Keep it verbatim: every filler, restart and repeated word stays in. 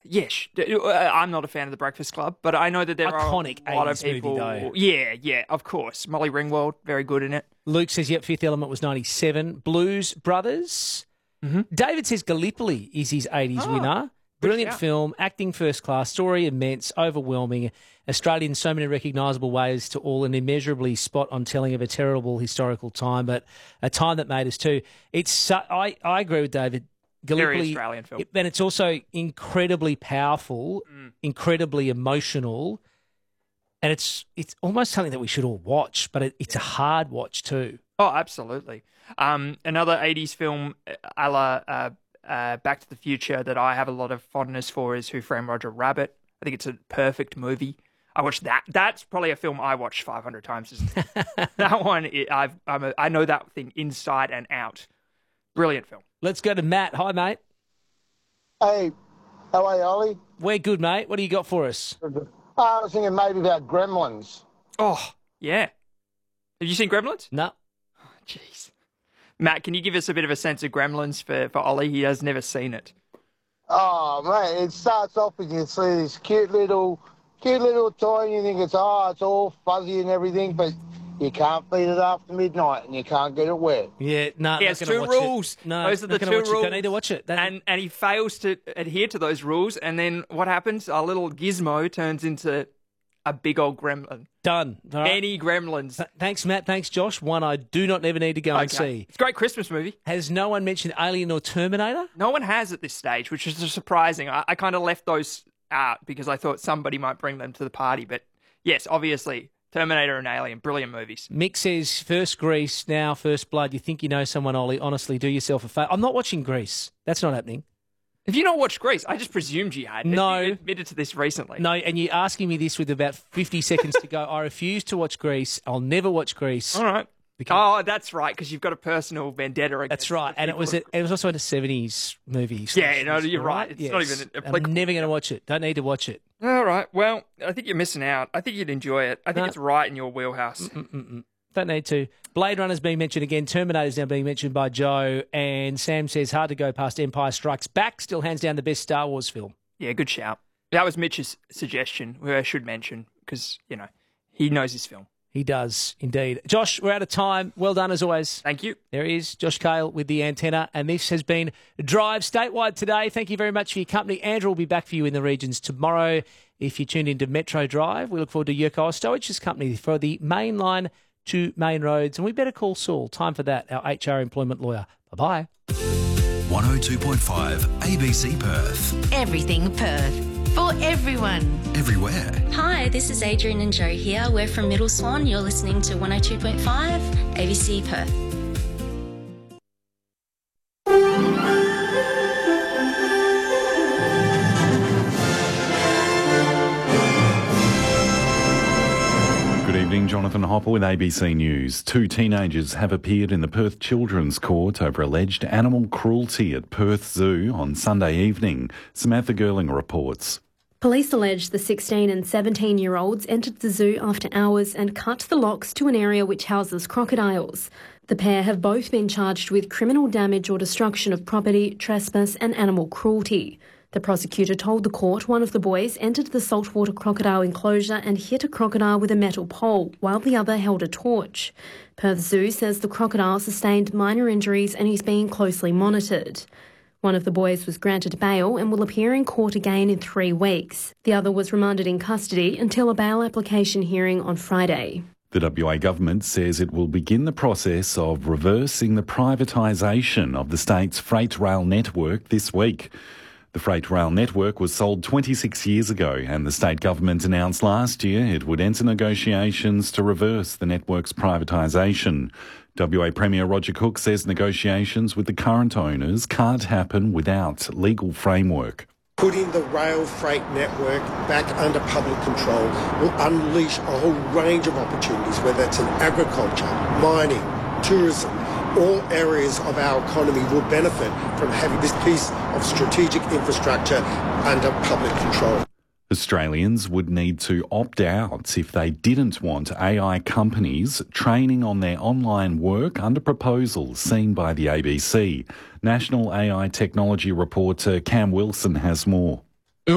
Yes, I'm not a fan of The Breakfast Club, but I know that there Iconic are a lot of eighties people. movie, though. Yeah, yeah, of course. Molly Ringwald, very good in it. Luke says, yep, Fifth Element was ninety-seven. Blues Brothers. Mm-hmm. David says Gallipoli is his eighties Oh, winner. Brilliant shout. film, acting first class, story immense, overwhelming. Australian, so many recognisable ways to all, an immeasurably spot on telling of a terrible historical time, but a time that made us too. It's so, I, I agree with David. Gallipoli, Very Australian film. It, and it's also incredibly powerful, mm. incredibly emotional, and it's it's almost something that we should all watch, but it, it's a hard watch too. Oh, absolutely. Um, another eighties film a la uh, uh, Back to the Future that I have a lot of fondness for is Who Framed Roger Rabbit. I think it's a perfect movie. I watched that. That's probably a film I watched five hundred times. That one, it, I've, I'm a, I know that thing inside and out. Brilliant film. Let's go to Matt. Hi, mate. Hey, how are you, Ollie? We're good, mate. What do you got for us? Uh, I was thinking maybe about Gremlins. Oh, yeah. Have you seen Gremlins? No. Jeez. Matt, can you give us a bit of a sense of Gremlins for, for Ollie? He has never seen it. Oh, mate, it starts off with you see this cute little, cute little toy and you think it's, oh, it's all fuzzy and everything, but you can't feed it after midnight and you can't get it wet. Yeah, no. He has two rules. It. No, those are the two rules. Don't need to watch it. That... And and he fails to adhere to those rules. And then what happens? Our little gizmo turns into a big old gremlin. Done. All right. Any gremlins. Th- thanks, Matt. Thanks, Josh. One I do not ever need to go okay. and see. It's a great Christmas movie. Has no one mentioned Alien or Terminator? No one has at this stage, which is surprising. I, I kind of left those out because I thought somebody might bring them to the party. But yes, obviously, Terminator and Alien, brilliant movies. Mick says, first Grease, now First Blood. You think you know someone, Ollie. Honestly, do yourself a favour. I'm not watching Grease. That's not happening. Have you not watched Grease? I just presumed you had. No. You admitted to this recently. No, and you're asking me this with about fifty seconds to go. I refuse to watch Grease. I'll never watch Grease. All right. Because... Oh, that's right, because you've got a personal vendetta against That's right, and it was a, it was also a seventies movie. Yeah, no, you're right. It's yes. not even applicable. I'm never going to watch it. Don't need to watch it. All right. Well, I think you're missing out. I think you'd enjoy it. I think No. it's right in your wheelhouse. Mm-mm-mm. Don't need to. Blade Runner's being mentioned again. Terminator's now being mentioned by Joe. And Sam says, hard to go past Empire Strikes Back. Still hands down the best Star Wars film. Yeah, good shout. That was Mitch's suggestion, who I should mention, because, you know, he knows his film. He does, indeed. Josh, we're out of time. Well done, as always. Thank you. There he is, Josh Cale with the antenna. And this has been Drive Statewide today. Thank you very much for your company. Andrew will be back for you in the regions tomorrow. If you tuned into Metro Drive, we look forward to Yurko Ostoich's company for the main line to main roads. And we better call Saul. Time for that, our H R employment lawyer. Bye-bye. one oh two point five A B C Perth. Everything Perth. For everyone. Everywhere. Hi, this is Adrian and Joe here. We're from Middle Swan. You're listening to one oh two point five A B C Perth. Good evening, Jonathan Hopper with A B C News. Two teenagers have appeared in the Perth Children's Court over alleged animal cruelty at Perth Zoo on Sunday evening. Samantha Gerling reports. Police allege the sixteen and seventeen-year-olds entered the zoo after hours and cut the locks to an area which houses crocodiles. The pair have both been charged with criminal damage or destruction of property, trespass and animal cruelty. The prosecutor told the court one of the boys entered the saltwater crocodile enclosure and hit a crocodile with a metal pole, while the other held a torch. Perth Zoo says the crocodile sustained minor injuries and is being closely monitored. One of the boys was granted bail and will appear in court again in three weeks. The other was remanded in custody until a bail application hearing on Friday. The W A government says it will begin the process of reversing the privatisation of the state's freight rail network this week. The freight rail network was sold twenty-six years ago, and the state government announced last year it would enter negotiations to reverse the network's privatisation. W A Premier Roger Cook says negotiations with the current owners can't happen without legal framework. Putting the rail freight network back under public control will unleash a whole range of opportunities, whether it's in agriculture, mining, tourism. All areas of our economy will benefit from having this piece of strategic infrastructure under public control. Australians would need to opt out if they didn't want A I companies training on their online work under proposals seen by the A B C. National A I technology reporter Cam Wilson has more.